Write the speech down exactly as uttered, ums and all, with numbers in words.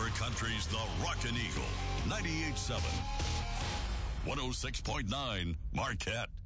favorite country's The Rockin' Eagle. ninety-eight point seven. one oh six point nine Marquette.